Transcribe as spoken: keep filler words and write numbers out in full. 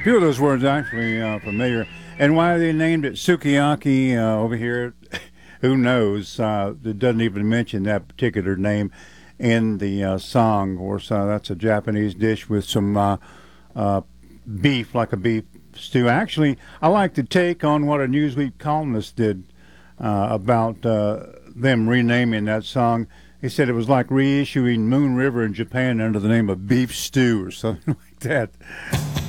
few of those words actually uh, familiar. And why they named it sukiyaki uh, over here, who knows? Uh, it doesn't even mention that particular name in the uh, song. Of course, uh, that's a Japanese dish with some uh, uh, beef, like a beef stew. Actually, I like to take on what a Newsweek columnist did uh, about uh, them renaming that song. He said it was like reissuing Moon River in Japan under the name of Beef Stew or something like that.